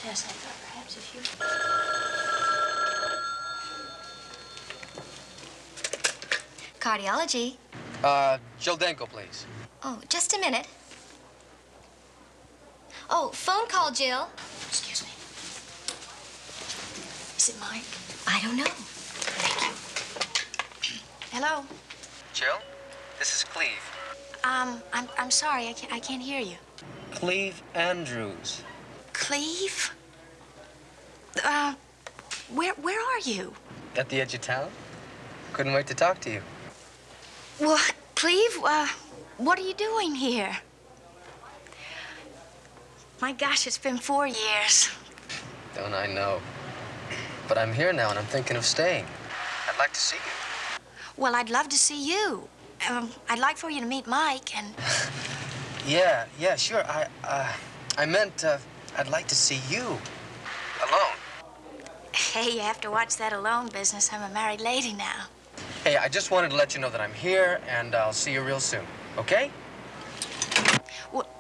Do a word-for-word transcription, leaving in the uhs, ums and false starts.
Yes, I thought perhaps if you... Cardiology. Uh, Jildenko, please. Oh, just a minute. Oh, phone call, Jill. Excuse me. Is it Mike? I don't know. Thank you. Hello? Jill, this is Cleve. Um, I'm, I'm sorry. I can't, I can't hear you. Cleve Andrews. Cleve? Uh, where, where are you? At the edge of town. Couldn't wait to talk to you. Well, Cleve, uh, what are you doing here? My gosh, it's been four years. Don't I know? But I'm here now, and I'm thinking of staying. I'd like to see you. Well, I'd love to see you. Um, I'd like for you to meet Mike and... Yeah, yeah, sure. I, uh, I meant, uh, I'd like to see you. Alone. Hey, you have to watch that alone business. I'm a married lady now. Hey, I just wanted to let you know that I'm here, and I'll see you real soon, okay? Well,